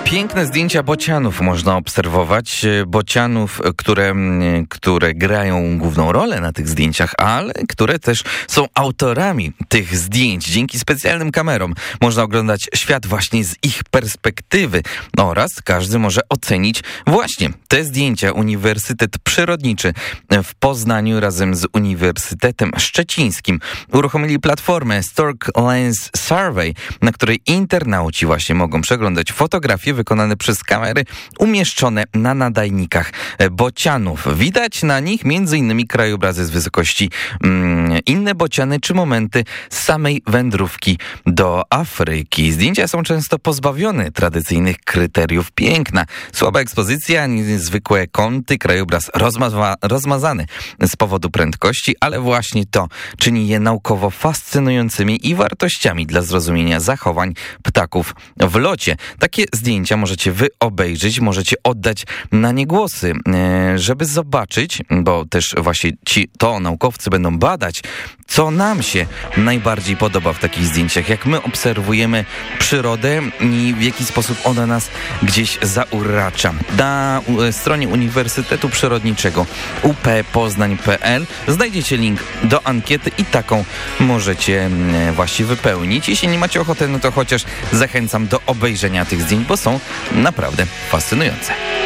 Piękne zdjęcia bocianów można obserwować. Bocianów, które grają główną rolę na tych zdjęciach, ale które też są autorami tych zdjęć. Dzięki specjalnym kamerom można oglądać świat właśnie z ich perspektywy oraz każdy może ocenić właśnie te zdjęcia. Uniwersytet Przyrodniczy w Poznaniu razem z Uniwersytetem Szczecińskim uruchomili platformę Stork Lens Survey, na której internauci właśnie mogą przeglądać fotografie wykonane przez kamery umieszczone na nadajnikach bocianów. Widać na nich m.in. krajobrazy z wysokości, inne bociany czy momenty samej wędrówki do Afryki. Zdjęcia są często pozbawione tradycyjnych kryteriów piękna. Słaba ekspozycja, niezwykłe kąty, krajobraz rozmazany z powodu prędkości, ale właśnie to czyni je naukowo fascynującymi i wartościami dla zrozumienia zachowań ptaków w locie. Takie zdjęcia możecie wy obejrzeć, możecie oddać na nie głosy, żeby zobaczyć, bo też właśnie naukowcy będą badać, co nam się najbardziej podoba w takich zdjęciach, jak my obserwujemy przyrodę i w jaki sposób ona nas gdzieś zauracza. Na stronie Uniwersytetu Przyrodniczego uppoznań.pl znajdziecie link do ankiety i taką możecie właśnie wypełnić. Jeśli nie macie ochoty, no to chociaż zachęcam do obejrzenia tych zdjęć, bo są naprawdę fascynujące.